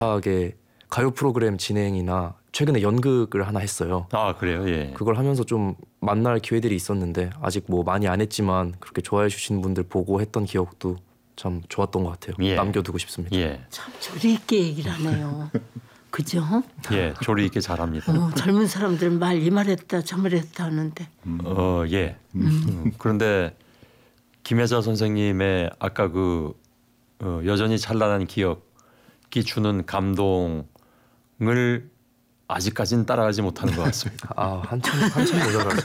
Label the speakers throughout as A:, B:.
A: 하게 가요 프로그램 진행이나 최근에 연극을 하나 했어요.
B: 아 그래요? 예.
A: 그걸 하면서 좀 만날 기회들이 있었는데 아직 뭐 많이 안 했지만 그렇게 좋아해 주시는 분들 보고 했던 기억도 참 좋았던 것 같아요.
B: 예.
A: 남겨두고 싶습니다.
B: 예.
C: 참 조리 있게 얘기를 하네요. 그죠?
B: 예. 조리 있게 잘합니다.
C: 젊은 사람들은 말 이 말했다 저 말했다 하는데.
B: 예. 그런데 김혜자 선생님의 아까 그 여전히 찬란한 기억이 주는 감동을 아직까지는 따라가지 못하는 것 같습니다.
A: 아 한참 모자라죠.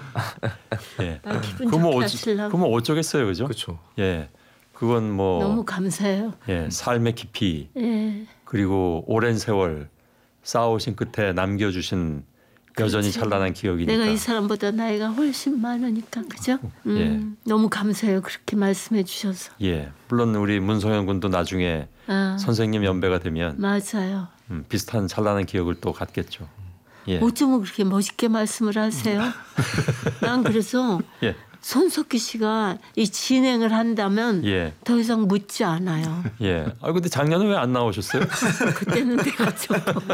B: 예.
C: 나 기분
B: 그럼
C: 좋게 하시려고.
B: 그럼 어쩌겠어요, 그죠?
A: 그렇죠.
B: 예. 그건 뭐
C: 너무 감사해요.
B: 예, 삶의 깊이
C: 예.
B: 그리고 오랜 세월 쌓아오신 끝에 남겨주신 여전히
C: 그렇지.
B: 찬란한 기억이니까.
C: 내가 이 사람보다 나이가 훨씬 많으니까 그죠?
B: 예.
C: 너무 감사해요. 그렇게 말씀해 주셔서.
B: 예. 물론 우리 문성현 군도 나중에
C: 아,
B: 선생님 연배가 되면
C: 맞아요.
B: 비슷한 찬란한 기억을 또 갖겠죠. 예.
C: 어쩌면 그렇게 멋있게 말씀을 하세요? 난 그래서
B: 예.
C: 손석희 씨가 이 진행을 한다면
B: 예.
C: 더 이상 묻지 않아요.
B: 예. 아 근데 작년에 왜 안 나오셨어요?
C: 그때는 내가 좀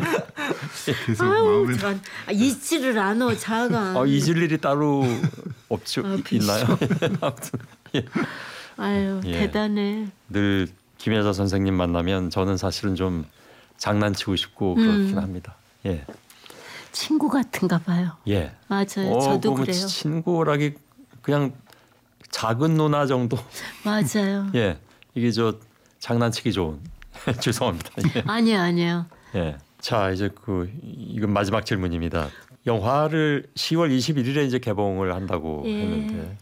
D: 계속
C: 아유
D: 마음에
C: 전 잊지를 않아 자가.
B: 잊을 일이 따로 없죠. 있나요? 아무튼 예.
C: 아유
B: 예.
C: 대단해.
B: 늘 김혜자 선생님 만나면 저는 사실은 좀 장난치고 싶고 그렇긴 합니다. 예.
C: 친구 같은가 봐요.
B: 예.
C: 맞아요. 저도
B: 그러면
C: 그래요.
B: 친구라기 그냥 작은 누나 정도.
C: 맞아요.
B: 예. 이게 저 장난치기 좋은. 죄송합니다. 예.
C: 아니에요.
B: 예. 자 이제 이건 마지막 질문입니다. 영화를 10월 21일에 이제 개봉을 한다고
C: 예.
B: 했는데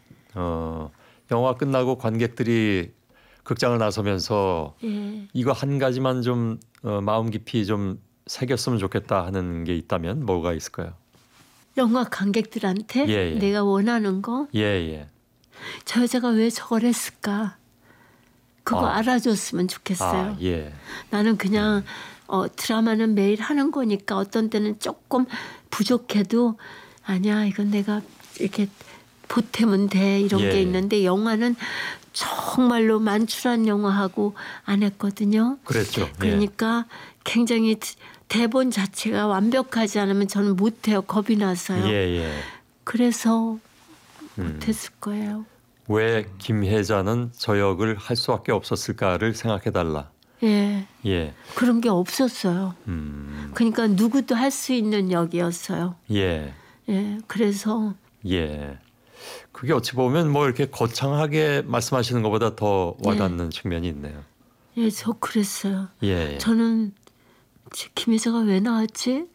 B: 영화 끝나고 관객들이 극장을 나서면서
C: 예.
B: 이거 한 가지만 좀 마음 깊이 좀 새겼으면 좋겠다 하는 게 있다면 뭐가 있을까요?
C: 영화 관객들한테
B: 예, 예.
C: 내가 원하는 거,
B: 예, 예.
C: 저 여자가 왜 저걸 했을까? 그거
B: 아.
C: 알아줬으면 좋겠어요.
B: 아, 예.
C: 나는 그냥 드라마는 매일 하는 거니까 어떤 때는 조금 부족해도 아니야 이건 내가 이렇게 보태면 돼 이런
B: 예.
C: 게 있는데 영화는 정말로 만출한 영화하고 안 했거든요.
B: 그랬죠.
C: 그러니까 굉장히 대본 자체가 완벽하지 않으면 저는 못해요. 겁이 나서요.
B: 예, 예.
C: 그래서 못했을 거예요.
B: 왜 김혜자는 저 역을 할 수밖에 없었을까를 생각해달라.
C: 예,
B: 예.
C: 그런 게 없었어요. 그러니까 누구도 할 수 있는 역이었어요.
B: 예.
C: 예, 그래서
B: 예. 그게 어찌 보면 뭐 이렇게 거창하게 말씀하시는 것보다 더 와닿는 측면이 있네요.
C: 예, 저 그랬어요.
B: 예.
C: 저는 김혜자가 왜 나왔지?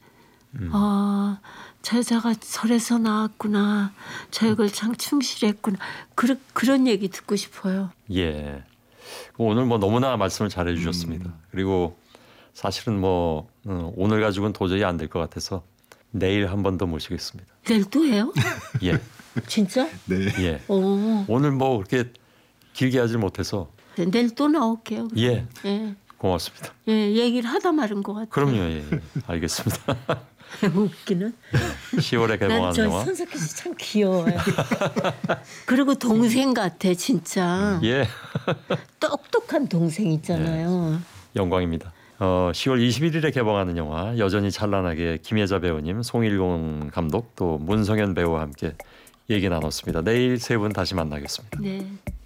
C: 저 여자가 절에서 나왔구나. 저 역을 참 충실했구나. 그런 얘기 듣고 싶어요.
B: 예. 오늘 뭐 너무나 말씀을 잘해 주셨습니다. 그리고 사실은 뭐 오늘 가지고는 도저히 안 될 것 같아서 내일 한 번 더 모시겠습니다.
C: 내일 또 해요?
B: 예.
C: 진짜?
D: 네.
B: 예.
C: 오,
B: 오늘 뭐 그렇게 길게 하질 못해서
C: 내일 또 나올게요.
B: 예.
C: 예,
B: 고맙습니다.
C: 예, 얘기를 하다 말은 것 같아요.
B: 그럼요. 예. 예. 알겠습니다.
C: 웃기는.
B: 10월에
C: 난
B: 개봉하는
C: 저
B: 영화.
C: 손석희 씨 참 귀여워요. 그리고 동생 같아 진짜.
B: 예.
C: 똑똑한 동생 있잖아요.
B: 영광입니다. 10월 21일에 개봉하는 영화 여전히 찬란하게 김혜자 배우님, 송일공 감독 또 문성현 배우와 함께 얘기 나눴습니다. 내일 세 분 다시 만나겠습니다.
C: 네.